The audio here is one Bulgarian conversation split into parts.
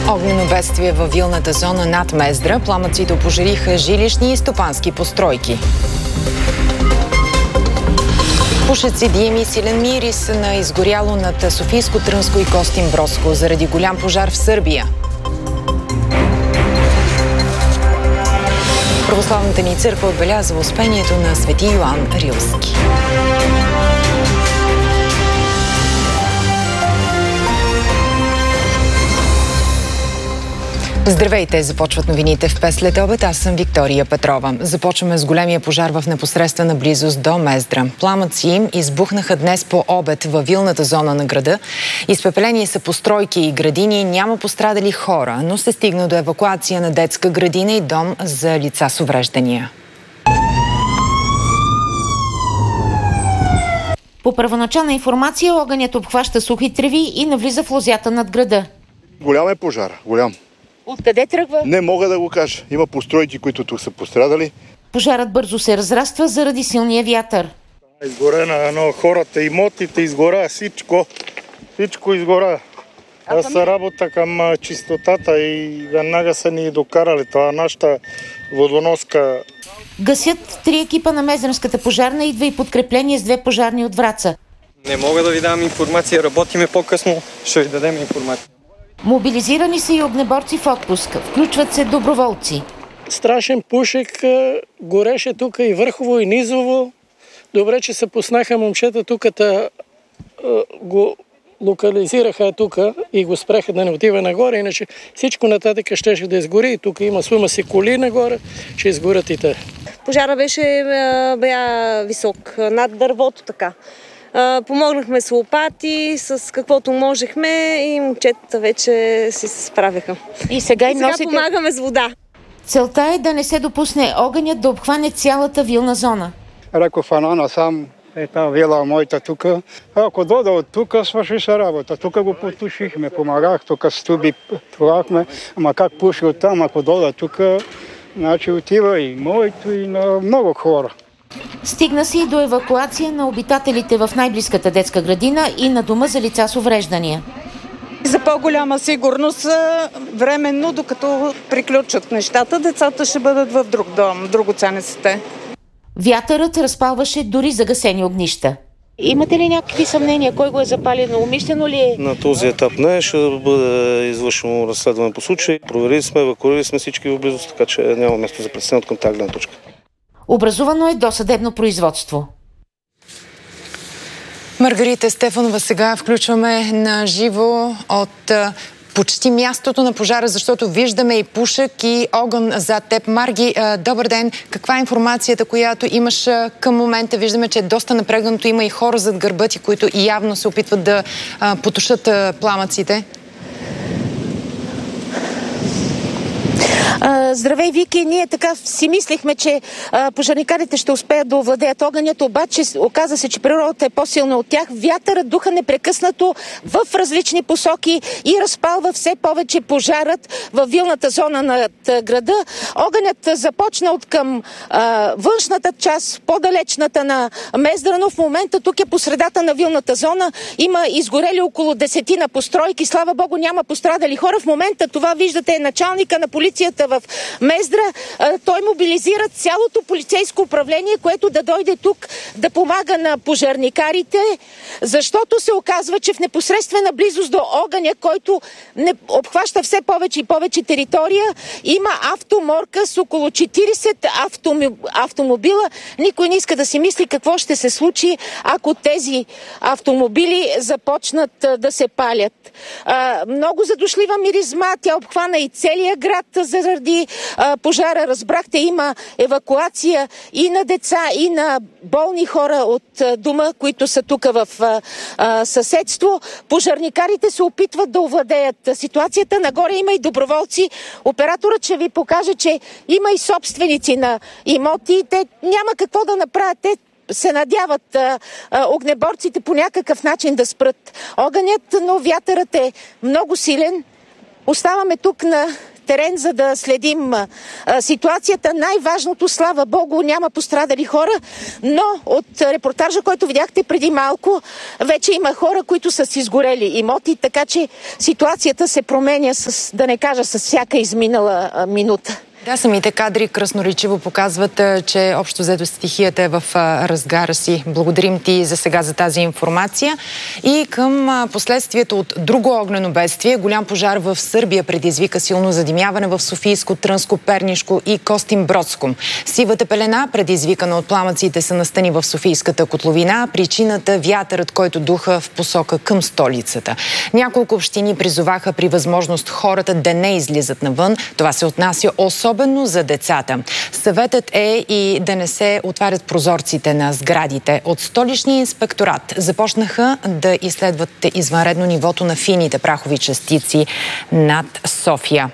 Огнено бедствие във вилната зона над Мездра. Пламъците опожариха жилищни и стопански постройки. Пушеци, дим и силен мирис на изгоряло над Софийско, Трънско и Костинбродско заради голям пожар в Сърбия. Православната ни църква отбелязва успението на свети Йоан Рилски. Здравейте! Започват новините в 5 след обед. Аз съм Виктория Петрова. Започваме с големия пожар в непосредствена близост до Мездра. Пламъци им избухнаха днес по обед във вилната зона на града. Изпепелени са постройки и градини. Няма пострадали хора, но се стигна до евакуация на детска градина и дом за лица с увреждания. По първоначална информация, огънят обхваща сухи треви и навлиза в лозята над града. Голям е пожар, голям. Откъде тръгва? Не мога да го кажа. Има постройки, които тук са пострадали. Пожарът бързо се разраства заради силния вятър. Изгорена, но хората, имотите изгора, всичко изгора. Аз работа към чистотата и веднага са ни докарали. Това нашата водоноска. Гасят 3 екипа на Мездренската пожарна, идва и подкрепление с 2 пожарни от Враца. Не мога да ви дам информация, работиме по-късно, ще ви дадем информация. Мобилизирани са и огнеборци в отпуск. Включват се доброволци. Страшен пушек, гореше тук и върхово, и низово. Добре, че се поснаха момчета тук, го локализираха тук и го спреха да не отива нагоре. Иначе всичко нататък щеше да изгори. И тук има сума си коли нагоре, ще изгорят и те. Пожара беше висок, над дървото така. Помогнахме с лопати, с каквото можехме и момчетата вече си се справяха. И сега помагаме с вода. Целта е да не се допусне огънят да обхване цялата вилна зона. Реков Анана сам е та вила моята тук. Ако дода от тук, свърши се работа. Тук го потушихме, помагах, тук стуби турахме. Ама как пуши оттам, ако дода тук, значи отива и моето, и на много хора. Стигна се и до евакуация на обитателите в най-близката детска градина и на дома за лица с увреждания. За по-голяма сигурност, временно, докато приключат нещата, децата ще бъдат в друг дом, друго ЦНСТ. Вятърът разпалваше дори загасени огнища. Имате ли някакви съмнения? Кой го е запалил? Умишлено ли е? На този етап не, ще бъде извършено разследване по случай. Проверили сме, евакуирали сме всички в близост, така че няма място за преценка от контактна точка. Образувано е досъдебно производство. Маргарита Стефанова, сега включваме на живо от почти мястото на пожара, защото виждаме и пушек, и огън зад теб. Марги, добър ден. Каква е информацията, която имаш към момента? Виждаме, че е доста напрегнато. Има и хора зад гърба ти, които явно се опитват да потушат пламъците. Здравей, Вики! Ние така си мислихме, че пожарникарите ще успеят да овладеят огънят, обаче оказа се, че природата е по-силна от тях. Вятърът духа непрекъснато в различни посоки и разпалва все повече пожарът в вилната зона над града. Огънят започна от към външната част, по-далечната на Мездра, но в момента тук е по средата на вилната зона. Има изгорели около 10 постройки. Слава Богу, няма пострадали хора. В момента това виждате е началника на полицията в Мездра. Той мобилизира цялото полицейско управление, което да дойде тук да помага на пожарникарите, защото се оказва, че в непосредствена близост до огъня, който не обхваща все повече и повече територия, има автоморка с около 40 автомобила. Никой не иска да си мисли какво ще се случи, ако тези автомобили започнат да се палят. Много задушлива миризма, тя обхвана и целия град заради пожара. Разбрахте, има евакуация и на деца, и на болни хора от дома, които са тук в съседство. Пожарникарите се опитват да овладеят ситуацията. Нагоре има и доброволци. Операторът ще ви покаже, че има и собственици на имоти. Те няма какво да направят. Те се надяват огнеборците по някакъв начин да спрат огънят, но вятърът е много силен. Оставаме тук на терен, за да следим ситуацията. Най-важното, слава Богу, няма пострадали хора, но от репортажа, който видяхте преди малко, вече има хора, които са си изгорели имоти, така че ситуацията се променя да не кажа с всяка изминала минута. Да, самите кадри красноречиво показват, че общо взето стихията е в разгара си. Благодарим ти за сега за тази информация. И към последствието от друго огнено бедствие, голям пожар в Сърбия предизвика силно задимяване в Софийско, Трънско, Пернишко и Костинбродско. Сивата пелена, предизвикана от пламъците, са настани в Софийската котловина. Причината – вятърът, който духа в посока към столицата. Няколко общини призоваха при възможност хората да не излизат навън. Това се отнася особено за децата. Съветът е и да не се отварят прозорците на сградите. От Столичния инспекторат започнаха да изследват извънредно нивото на фините прахови частици над София.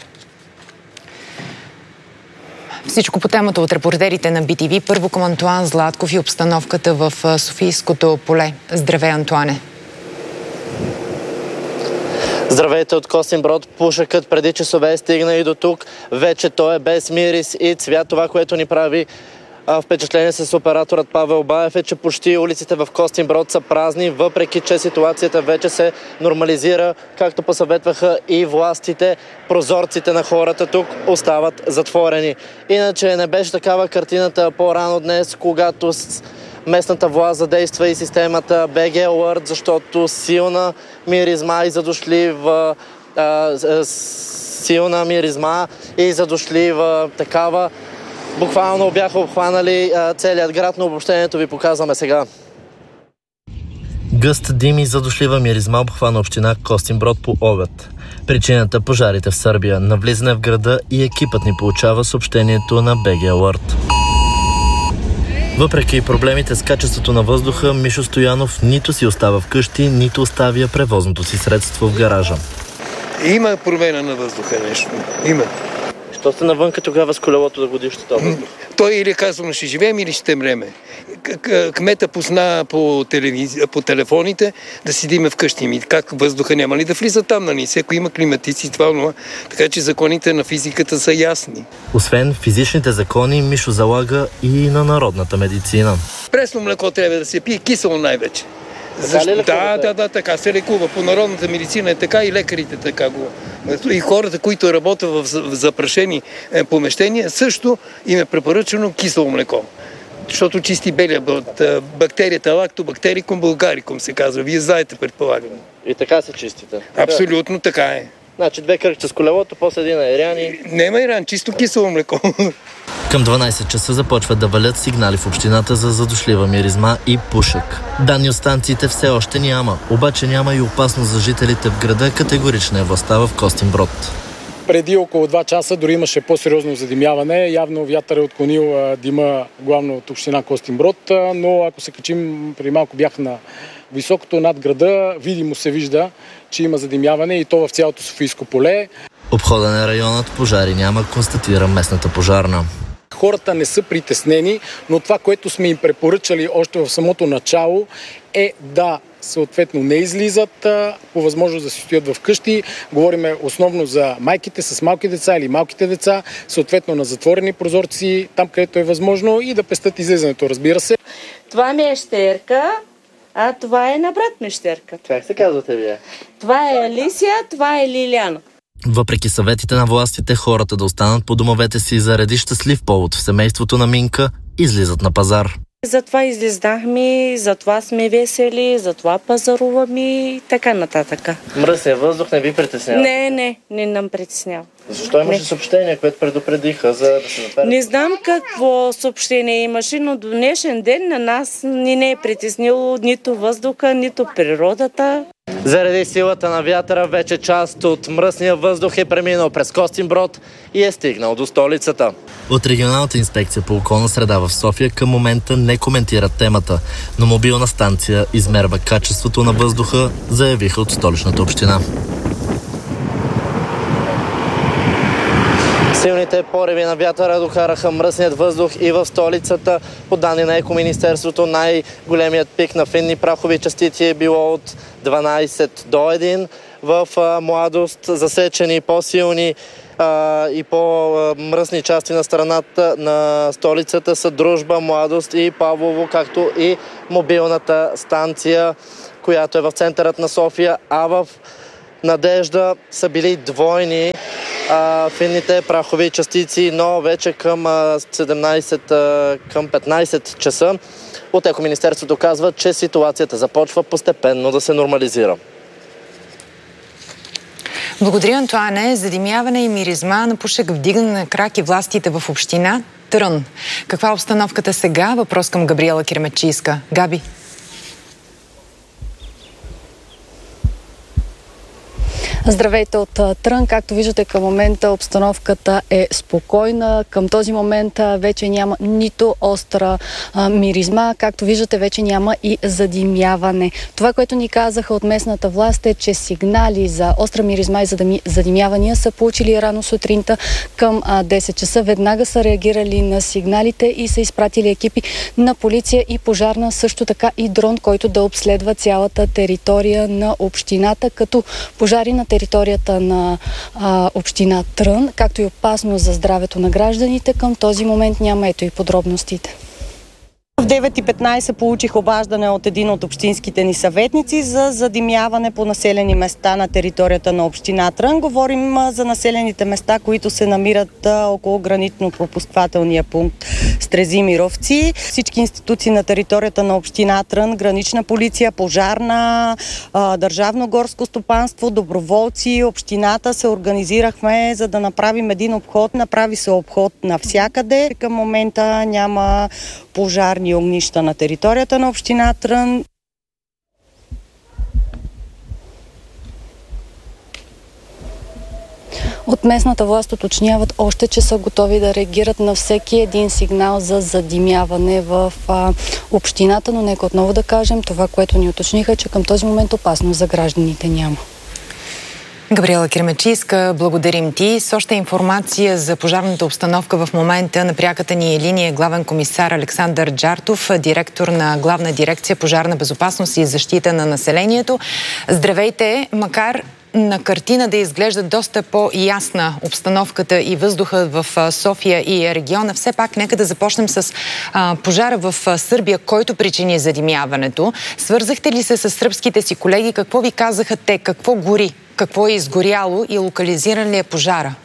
Всичко по темата от репортерите на BTV. Първо към Антуан Златков и обстановката в Софийското поле. Здравей, Антуане! Здравейте от Костинброд. Пушекът преди часове стигна и до тук. Вече той е без мирис и цвят. Това, което ни прави впечатление с операторът Павел Баев, е, че почти улиците в Костинброд са празни, въпреки че ситуацията вече се нормализира, както посъветваха и властите. Прозорците на хората тук остават затворени. Иначе не беше такава картината по-рано днес, когато местната власт задейства и системата BG Alert, защото силна миризма и задушлива такава. Буквално бяха обхванали целият град, но обобщението ви показваме сега. Гъст дим и задушлива миризма обхвана община Костинброд по обед. Причината – пожарите в Сърбия. Навлизане в града и екипът ни получава съобщението на BG Alert. Въпреки проблемите с качеството на въздуха, Мишо Стоянов нито си остава вкъщи, нито оставя превозното си средство в гаража. Има промена на въздуха нещо. Има. Що сте навънка тогава с колелото да годиш този въздух? Той или казвам, ще живеем или ще мреме. Кмета позна по телефоните да седиме вкъщи. Как въздуха няма ли да влиза там, нали? Всеко има климатици, това, така че законите на физиката са ясни. Освен физичните закони, Мишо залага и на народната медицина. Пресно млеко трябва да се пие, кисело най-вече. Да, така се лекува. По народната медицина е така и лекарите така го. И хората, които работят в запрашени помещения, също им е препоръчано кисело млеко. Защото чисти белия бактерията лактобактерикум булгарикум се казва. Вие знаете, предполагам. И така се чистите? Абсолютно така е. Значи 2 кръгчета с колелото, после един айран и... Нема айран, чисто кисело млеко. Към 12 часа започват да валят сигнали в общината за задушлива миризма и пушек. Данни от станциите все още няма, обаче няма и опасност за жителите в града, категорична е властта в Костинброд. Преди около 2 часа дори имаше по-сериозно задимяване. Явно вятър е отклонил дима главно от община Костинброд, но ако се качим, преди малко бях на високото над града, видимо се вижда, че има задимяване и то в цялото Софийско поле. Обходен е районът, пожари няма, констатира местната пожарна. Хората не са притеснени, но това, което сме им препоръчали още в самото начало, е да съответно не излизат, по възможност да си стоят в къщи. Говориме основно за майките с малки деца или малките деца, съответно на затворени прозорци, там където е възможно, и да пестят излизането, разбира се. Това ми е щерка, а това е на брат ми щерка. Как се казвате вие? Това е Алисия, това е Лиляна. Въпреки съветите на властите хората да останат по домовете си заради щастлив повод в семейството на Минка, излизат на пазар. Затова излезнахме, затова сме весели, затова пазаруваме и така нататък. Мръсния въздух не ви притеснява? Не нам притеснява. Защо имаше съобщение, което предупредиха за да се затварят? Не знам какво съобщение имаше, но до днешен ден на нас не е притеснило нито въздуха, нито природата. Заради силата на вятъра вече част от мръсния въздух е преминал през Костинброд и е стигнал до столицата. От регионалната инспекция по околна среда в София към момента не коментират темата, но мобилна станция измерва качеството на въздуха, заявиха от столичната община. Силните пориви на вятъра докараха мръсният въздух и в столицата. По данни на Екоминистерството, най-големият пик на финни прахови частици е било от 12 до 1. в младост, засечени по-силни и по-мръсни части на страната, на столицата са Дружба, Младост и Павлово, както и мобилната станция, която е в центърът на София, а в Надежда са били двойни финните прахови частици, но вече към 15 часа от Екоминистерството казва, че ситуацията започва постепенно да се нормализира. Благодаря, Антоане. Задимяване и миризма на пушек вдигна на крак и властите в община Трън. Каква е обстановката сега? Въпрос към Габриела Кирмечийска. Габи. Здравейте от Трън. Както виждате, към момента обстановката е спокойна. Към този момент вече няма нито остра миризма. Както виждате, вече няма и задимяване. Това, което ни казаха от местната власт е, че сигнали за остра миризма и задимявания са получили рано сутринта към 10 часа. Веднага са реагирали на сигналите и са изпратили екипи на полиция и пожарна, също така и дрон, който да обследва цялата територия на общината, като пожари на територията на община Трън, както и опасност за здравето на гражданите. Към този момент няма. Ето и подробностите. В 9:15 получих обаждане от един от общинските ни съветници за задимяване по населени места на територията на община Трън. Говорим за населените места, които се намират около гранитно-пропускателния пункт Стрезимировци. Всички институции на територията на община Трън, гранична полиция, пожарна, държавно горско стопанство, доброволци, общината се организирахме, за да направим един обход. Направи се обход навсякъде. Към момента няма пожарни огнища на територията на община Трън. От местната власт уточняват още, че са готови да реагират на всеки един сигнал за задимяване в общината, но нека отново да кажем това, което ни уточниха, че към този момент опасност за гражданите няма. Габриела Кирмечийска, благодарим ти. С още информация за пожарната обстановка в момента на пряката ни линия главен комисар Александър Джартов, директор на Главна дирекция Пожарна безопасност и защита на населението. Здравейте, макар на картина да изглежда доста по-ясна обстановката и въздуха в София и региона, все пак нека да започнем с пожара в Сърбия, който причини задимяването. Свързахте ли се с сръбските си колеги? Какво ви казаха те? Какво гори? Какво е изгоряло и локализиран ли е пожара?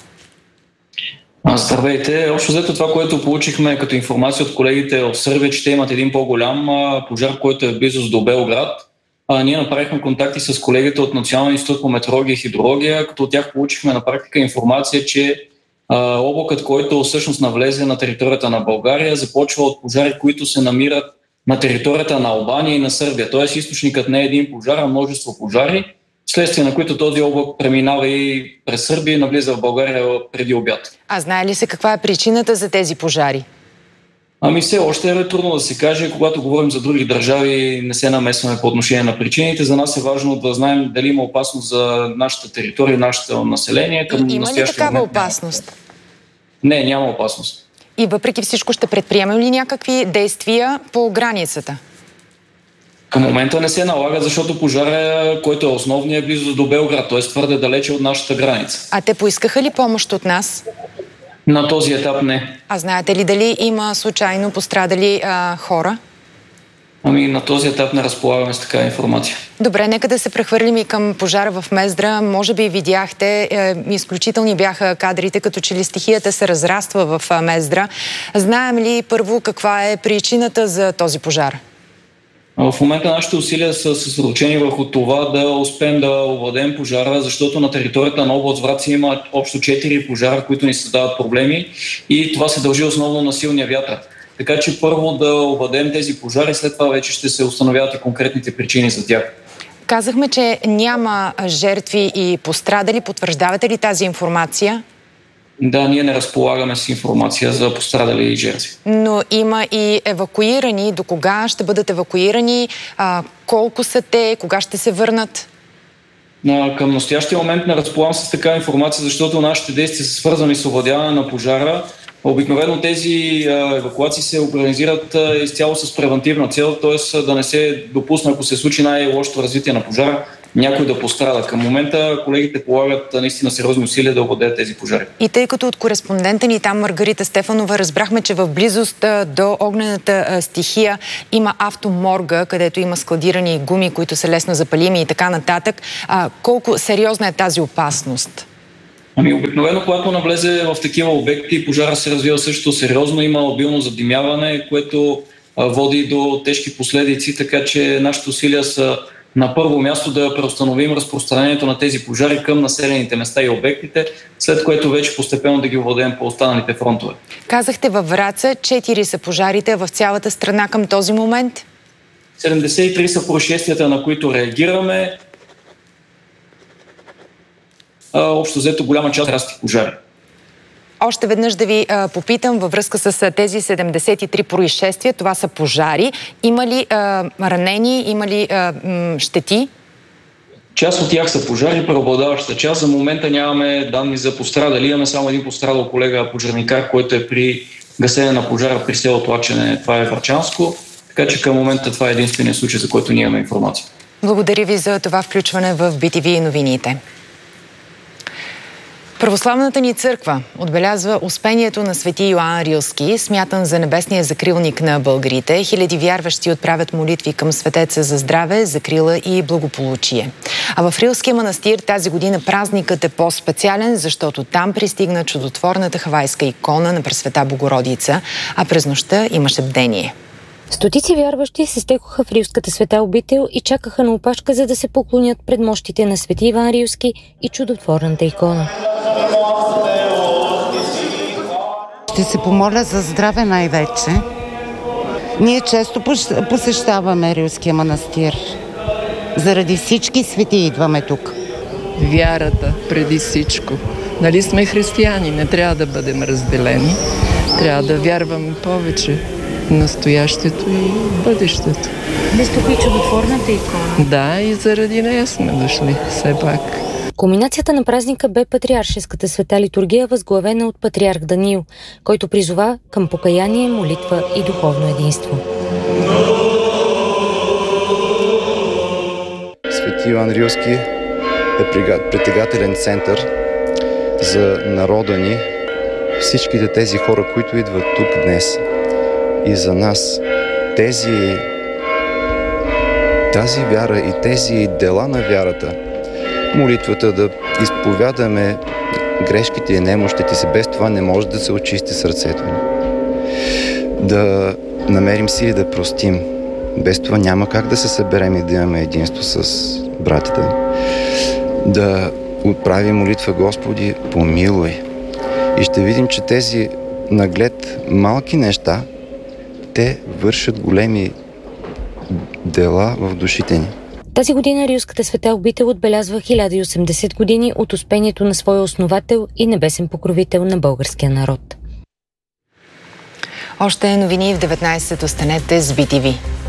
Здравейте. Общо взето това, което получихме като информация от колегите в Сърбия, че те имат един по-голям пожар, който е в близост до Белград. Ние направихме контакти с колегите от Националния институт по метеорология и хидрология, като от тях получихме на практика информация, че облакът, който всъщност навлезе на територията на България, започва от пожари, които се намират на територията на Албания и на Сърбия. Тоест източникът не е един пожар, а множество пожари, вследствие на които този облак преминава и през Сърбия и навлиза в България преди обяд. А знае ли се каква е причината за тези пожари? Все още е трудно да се каже. Когато говорим за други държави, не се намесваме по отношение на причините. За нас е важно да знаем дали има опасност за нашата територия, нашето население. Има ли такава опасност? Не, няма опасност. И въпреки всичко ще предприемем ли някакви действия по границата? Към момента не се налага, защото пожара, който е основният, е близо до Белград, т.е. твърде далече от нашата граница. А те поискаха ли помощ от нас? На този етап не. А знаете ли дали има случайно пострадали хора? На този етап не разполагаме с такава информация. Добре, нека да се прехвърлим и към пожара в Мездра. Може би видяхте, изключителни бяха кадрите, като че ли стихията се разраства в Мездра. Знаем ли първо каква е причината за този пожар? В момента нашите усилия са съсредоточени върху това да успеем да овладеем пожара, защото на територията на област Враца има общо 4 пожара, които ни създават проблеми и това се дължи основно на силния вятър. Така че първо да овладеем тези пожари, след това вече ще се установяват и конкретните причини за тях. Казахме, че няма жертви и пострадали. Потвърждавате ли тази информация? Да, ние не разполагаме с информация за пострадали и жертви. Но има и евакуирани. До кога ще бъдат евакуирани? Колко са те? Кога ще се върнат? Към настоящия момент не разполагам с такава информация, защото нашите действия са свързани с овладяване на пожара. Обикновено тези евакуации се организират изцяло с превентивна цел, т.е. да не се допусне, ако се случи най-лошото развитие на пожара, някой да пострада. Към момента колегите полагат наистина сериозни усилия да овладеят тези пожари. И тъй като от кореспондента ни там Маргарита Стефанова разбрахме, че в близост до огнената стихия има автоморга, където има складирани гуми, които са лесно запалими и така нататък. Колко сериозна е тази опасност? Обикновено, когато навлезе в такива обекти, пожара се развива също сериозно, има обилно задимяване, което води до тежки последици, така че нашите усилия са на първо място да преустановим разпространението на тези пожари към населените места и обектите, след което вече постепенно да ги овладеем по останалите фронтове. Казахте във Враца, 4 са пожарите в цялата страна към този момент? 73 са происшествията, на които реагираме. Общо взето голяма част расти пожари. Още веднъж да ви попитам във връзка с тези 73 происшествия. Това са пожари. Има ли ранени, има ли щети? Част от тях са пожари, преобладаващата част. За момента нямаме данни за пострадали. Имаме само един пострадал колега пожарникар, който е при гасене на пожара при село Тлачене. Това е Врачанско. Така че към момента това е единственият случай, за който ние имаме информация. Благодаря ви за това включване в BTV и новините. Православната ни църква отбелязва успението на свети Йоан Рилски, смятан за небесния закрилник на българите. Хиляди вярващи отправят молитви към светеца за здраве, закрила и благополучие. А в Рилския манастир тази година празникът е по-специален, защото там пристигна чудотворната хавайска икона на Пресвета Богородица, а през нощта имаше бдение. Стотици вярващи се стекоха в Рилската света обител и чакаха на опашка, за да се поклонят пред мощите на свети Иван Рилски и чудотворната икона. Ще се помоля за здраве най-вече. Ние често посещаваме Рилския манастир. Заради всички свети идваме тук. Вярата преди всичко. Нали сме християни, не трябва да бъдем разделени. Трябва да вярваме повече в настоящето и бъдещето. Днес тук и чудотворната икона. Да, и заради нея сме дошли, все пак. Кулминацията на празника бе патриаршеската света литургия, възглавена от патриарх Даниил, който призова към покаяние, молитва и духовно единство. Свети Йоан Рилски е притегателен център за народа ни, всичките тези хора, които идват тук днес и за нас. Тази вяра и тези дела на вярата, молитвата да изповядаме грешките и немощите си, без това не може да се очисти сърцето ни. Да намерим сили да простим. Без това няма как да се съберем и да имаме единство с братите. Да отправим молитва: Господи, помилуй. И ще видим, че тези наглед малки неща, те вършат големи дела в душите ни. Тази година Рилската света обител отбелязва 1080 години от успението на своя основател и небесен покровител на българския народ. Още новини в 19. Останете с BTV.